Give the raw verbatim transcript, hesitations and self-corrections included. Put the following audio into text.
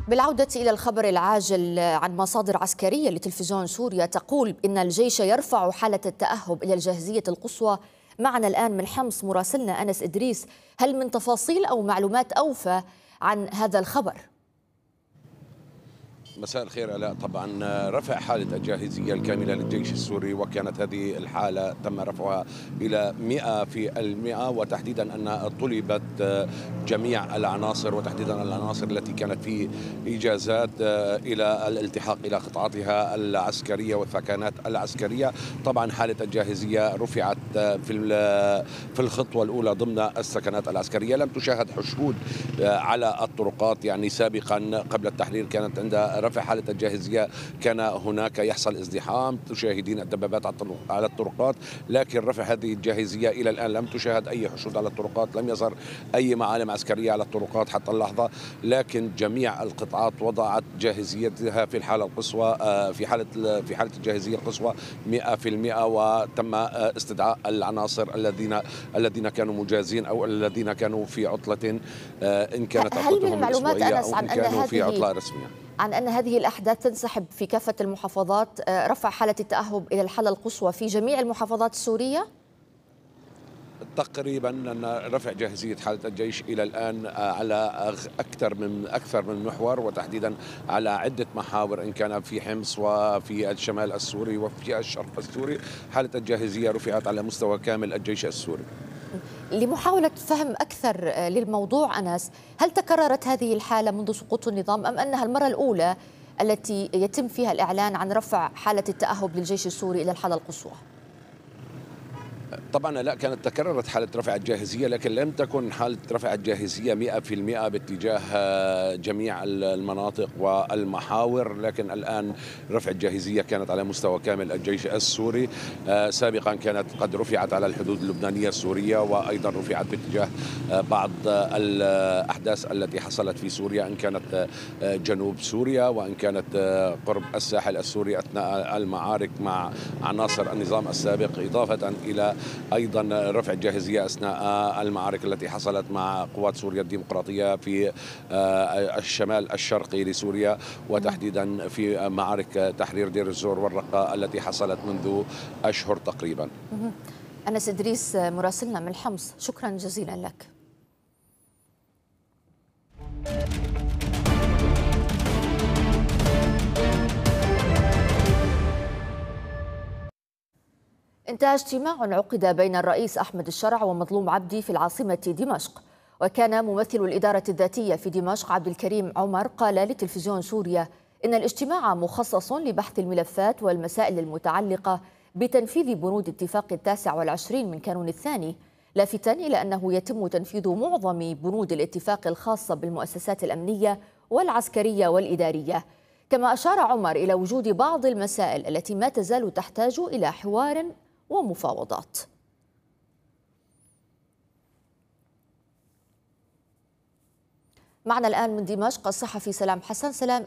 بالعودة إلى الخبر العاجل عن مصادر عسكرية لتلفزيون سوريا تقول إن الجيش يرفع حالة التأهب إلى الجاهزية القصوى. معنا الآن من حمص مراسلنا أنس إدريس، هل من تفاصيل أو معلومات أوفى عن هذا الخبر؟ مساء الخير. لا طبعا رفع حالة الجاهزية الكاملة للجيش السوري، وكانت هذه الحالة تم رفعها إلى مئة في المئة، وتحديدا أن طلبت جميع العناصر وتحديدا العناصر التي كانت في إجازات إلى الالتحاق إلى قطاعاتها العسكرية والثكنات العسكرية. طبعا حالة الجاهزية رفعت في في الخطوة الأولى ضمن الثكنات العسكرية. لم تشاهد حشود على الطرقات، يعني سابقا قبل التحرير كانت عند رفع حالة الجاهزية كان هناك يحصل ازدحام، تشاهدين الدبابات على الطرقات، لكن رفع هذه الجاهزية إلى الآن لم تشاهد أي حشود على الطرقات، لم يظهر أي معالم عسكرية على الطرقات حتى اللحظة. لكن جميع القطاعات وضعت جاهزيتها في الحالة القصوى، في حالة في حالة الجاهزية القصوى مئة في المئة، وتم استدعاء العناصر الذين الذين كانوا مجازين أو الذين كانوا في عطلة، إن كانت عطلتهم الأسبوعية أو إن كانوا في عطلة رسمية. عن أن هذه الأحداث تنسحب في كافة المحافظات، رفع حالة التأهب إلى الحالة القصوى في جميع المحافظات السورية؟ تقريبا أن رفع جاهزية حالة الجيش إلى الآن على أكثر من أكثر من محور، وتحديدا على عدة محاور، إن كان في حمص وفي الشمال السوري وفي الشرق السوري. حالة الجاهزية رفعت على مستوى كامل الجيش السوري. لمحاولة فهم أكثر للموضوع أنس، هل تكررت هذه الحالة منذ سقوط النظام أم أنها المرة الأولى التي يتم فيها الإعلان عن رفع حالة التأهب للجيش السوري إلى الحالة القصوى؟ طبعا لا، كانت تكررت حالة رفع الجاهزية، لكن لم تكن حالة رفع الجاهزية مئة في المئة باتجاه جميع المناطق والمحاور. لكن الآن رفع الجاهزية كانت على مستوى كامل الجيش السوري. سابقا كانت قد رفعت على الحدود اللبنانية السورية، وأيضا رفعت باتجاه بعض الأحداث التي حصلت في سوريا، إن كانت جنوب سوريا وإن كانت قرب الساحل السوري أثناء المعارك مع عناصر النظام السابق، إضافة إلى أيضا رفع الجاهزية أثناء المعارك التي حصلت مع قوات سوريا الديمقراطية في الشمال الشرقي لسوريا، وتحديدا في معارك تحرير دير الزور والرقة التي حصلت منذ أشهر تقريبا. أنس إدريس مراسلنا من حمص، شكرا جزيلا لك. انتهى اجتماع عقد بين الرئيس أحمد الشرع ومظلوم عبدي في العاصمة دمشق، وكان ممثل الإدارة الذاتية في دمشق عبد الكريم عمر قال لتلفزيون سوريا إن الاجتماع مخصص لبحث الملفات والمسائل المتعلقة بتنفيذ بنود اتفاق التاسع والعشرين من كانون الثاني، لافتا إلى أنه يتم تنفيذ معظم بنود الاتفاق الخاصة بالمؤسسات الأمنية والعسكرية والإدارية. كما أشار عمر إلى وجود بعض المسائل التي ما تزال تحتاج إلى حوار ومفاوضات. معنا الآن من دمشق الصحفي سلام حسن. سلام،